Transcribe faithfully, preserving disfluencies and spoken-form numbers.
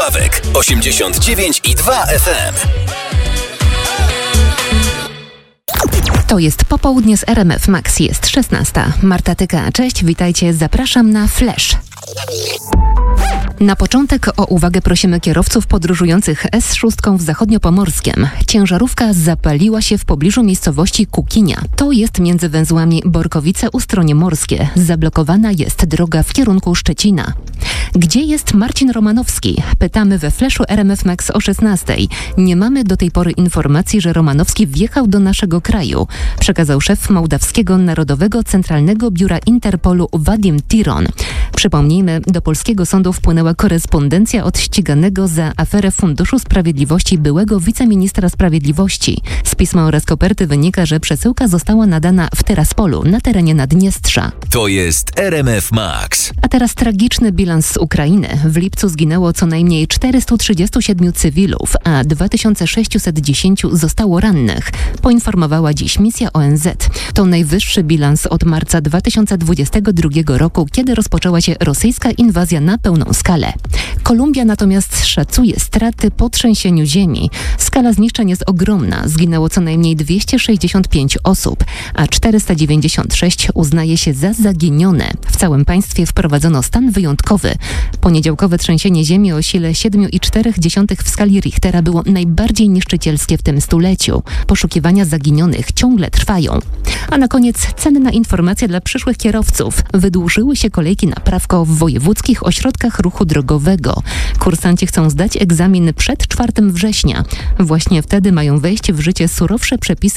Włocławek osiemdziesiąt dziewięć i dwa F M. To jest popołudnie z R M F Max, jest szesnasta. Marta Tyka, cześć, witajcie, zapraszam na Flash. Na początek o uwagę prosimy kierowców podróżujących S sześć w Zachodniopomorskiem. Ciężarówka zapaliła się w pobliżu miejscowości Kukinia. To jest między węzłami Borkowice-Ustronie Morskie. Zablokowana jest droga w kierunku Szczecina. Gdzie jest Marcin Romanowski? Pytamy we Flashu R M F Max o szesnastej. Nie mamy do tej pory informacji, że Romanowski wjechał do naszego kraju, przekazał szef Mołdawskiego Narodowego Centralnego Biura Interpolu Vadim Tiron. Przypomnijmy, do polskiego sądu wpłynęła korespondencja od ściganego za aferę Funduszu Sprawiedliwości byłego wiceministra sprawiedliwości. Z pisma oraz koperty wynika, że przesyłka została nadana w Teraspolu na terenie Naddniestrza. To jest R M F Max. A teraz tragiczny bilans z Ukrainy. W lipcu zginęło co najmniej czterystu trzydziestu siedmiu cywilów, a dwa tysiące sześćset dziesięć zostało rannych, poinformowała dziś misja O N Z. To najwyższy bilans od marca dwa tysiące dwudziestego drugiego roku, kiedy rozpoczęła się rosyjska inwazja na pełną skalę. Kolumbia natomiast szacuje straty po trzęsieniu ziemi. Skala zniszczeń jest ogromna. Zginęło co najmniej dwieście sześćdziesiąt pięć osób, a czterysta dziewięćdziesiąt sześć uznaje się za zaginione. W całym państwie wprowadzono stan wyjątkowy. Poniedziałkowe trzęsienie ziemi o sile siedem i cztery dziesiątych w skali Richtera było najbardziej niszczycielskie w tym stuleciu. Poszukiwania zaginionych ciągle trwają. A na koniec cenna informacja dla przyszłych kierowców. Wydłużyły się kolejki na prawko w wojewódzkich ośrodkach ruchu drogowego. Kursanci chcą zdać egzamin przed czwartego września. Właśnie wtedy mają wejść w życie surowsze przepisy